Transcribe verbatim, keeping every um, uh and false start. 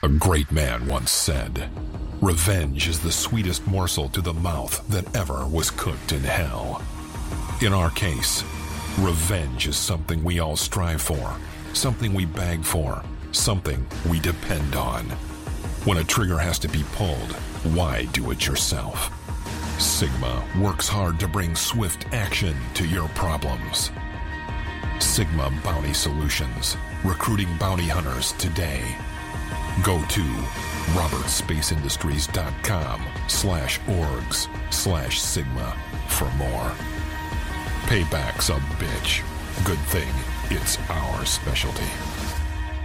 A great man once said, "Revenge is the sweetest morsel to the mouth that ever was cooked in hell." In our case, revenge is something we all strive for, something we beg for, something we depend on. When a trigger has to be pulled, why do it yourself? Sigma works hard to bring swift action to your problems. Sigma Bounty Solutions, recruiting bounty hunters today. Go to robertspaceindustries.com slash orgs slash sigma for more. Payback's a bitch. Good thing it's our specialty.